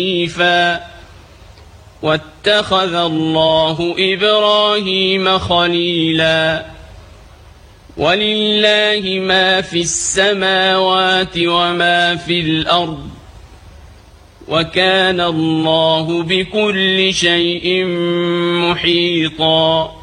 حنيفا واتخذ الله إبراهيم خليلا ولله ما في السماوات وما في الأرض وكان الله بكل شيء محيطا.